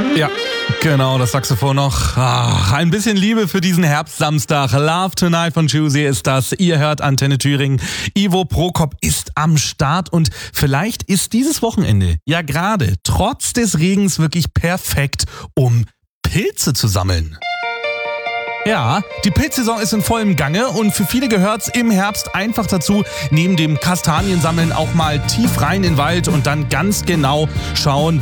Ja, genau, das Saxophon noch. Ach, ein bisschen Liebe für diesen Herbstsamstag. Love Tonight von Juicy ist das. Ihr hört Antenne Thüringen. Ivo Prokop ist am Start und vielleicht ist dieses Wochenende ja gerade trotz des Regens wirklich perfekt, um Pilze zu sammeln. Ja, die Pilzsaison ist in vollem Gange und für viele gehört's im Herbst einfach dazu, neben dem Kastaniensammeln auch mal tief rein in den Wald und dann ganz genau schauen,